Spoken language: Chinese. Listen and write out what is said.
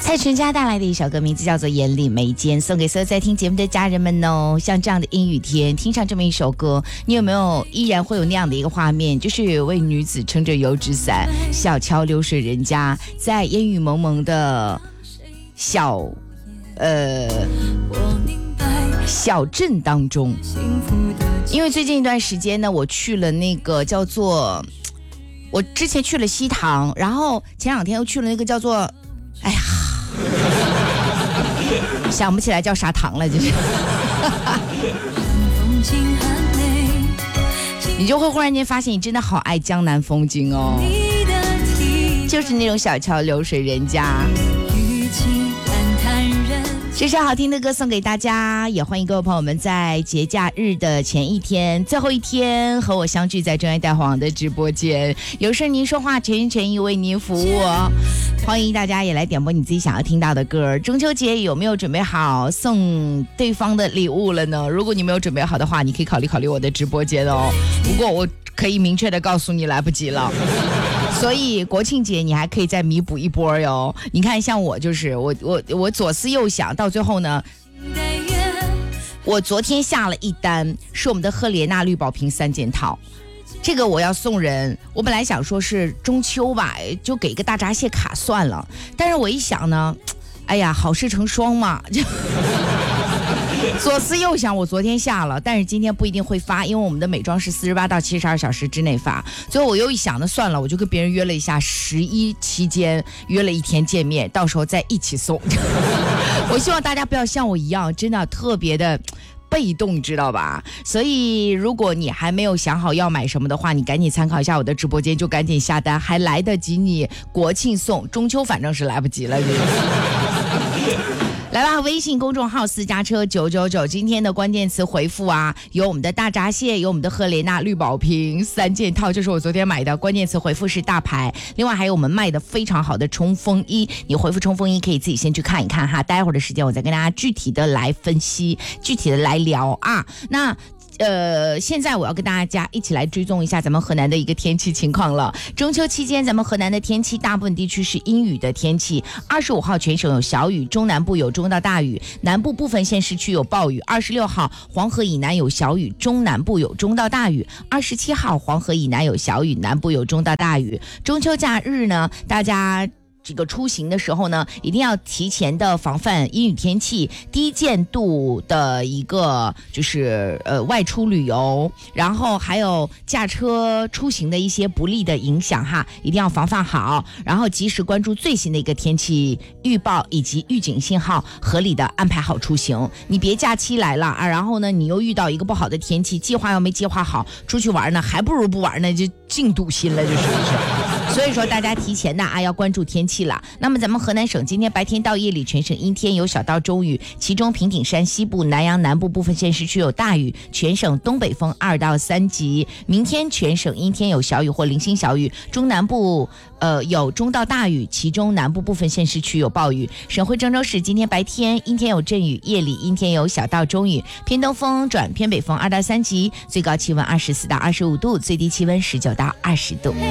蔡淳佳带来的一首歌，名字叫做《眼里眉间》，送给所有在听节目的家人们哦。像这样的阴雨天，听上这么一首歌，你有没有依然会有那样的一个画面，就是有位女子撑着油纸伞，小桥流水人家，在烟雨蒙蒙的小镇当中。因为最近一段时间呢，我去了那个叫做，我之前去了西塘，然后前2天又去了那个叫做，哎呀，想不起来叫啥塘了，就是你就会忽然间发现你真的好爱江南风景哦，就是那种小桥流水人家。这首好听的歌送给大家，也欢迎各位朋友们在节假日的前一天、最后一天和我相聚在中央大黄的直播间，有事您说话，全心全意为您服务哦。欢迎大家也来点播你自己想要听到的歌。中秋节有没有准备好送对方的礼物了呢？如果你没有准备好的话，你可以考虑考虑我的直播间哦。不过我可以明确的告诉你，来不及了。所以国庆节你还可以再弥补一波哟。你看像我就是我左思右想，到最后呢，我昨天下了一单，是我们的赫莲娜绿宝瓶3件套。这个我要送人，我本来想说是中秋吧，就给一个大闸蟹卡算了，但是我一想呢，哎呀，好事成双嘛，就左思右想，我昨天下了，但是今天不一定会发，因为我们的美妆是48到72小时之内发。最后我又一想呢，算了，我就跟别人约了一下11期间约了1天见面，到时候再一起送。我希望大家不要像我一样，真的特别的被动，知道吧？所以如果你还没有想好要买什么的话，你赶紧参考一下我的直播间，就赶紧下单，还来得及你国庆送，中秋反正是来不及了。来吧，微信公众号私家车999，今天的关键词回复啊，有我们的大闸蟹，有我们的赫莲娜绿宝瓶3件套，就是我昨天买的，关键词回复是大牌。另外还有我们卖的非常好的冲锋衣，你回复冲锋衣可以自己先去看一看哈，待会儿的时间我再跟大家具体的来分析，具体的来聊啊。那现在我要跟大家一起来追踪一下咱们河南的一个天气情况了。中秋期间咱们河南的天气大部分地区是阴雨的天气，25号全省有小雨，中南部有中到大雨，南部部分县市区有暴雨。26号黄河以南有小雨，中南部有中到大雨。27号黄河以南有小雨，南部有中到大雨。中秋假日呢，大家这个出行的时候呢，一定要提前的防范阴雨天气，低见度的一个就是外出旅游，然后还有驾车出行的一些不利的影响哈，一定要防范好，然后及时关注最新的一个天气预报以及预警信号，合理的安排好出行。你别假期来了啊，然后呢你又遇到一个不好的天气，计划又没计划好，出去玩呢还不如不玩呢，就净堵心了，就是不是？所以说大家提前的啊要关注天气了。那么咱们河南省今天白天到夜里全省阴天，有小到中雨，其中平顶山西部、南阳南部部分县市区有大雨，全省东北风2到3级。明天全省阴天有小雨或零星小雨，中南部有中到大雨，其中南部部分县市区有暴雨。省会郑州市今天白天阴天有阵雨，夜里阴天有小到中雨，偏东风转偏北风2到3级，最高气温24到25度，最低气温19到20度。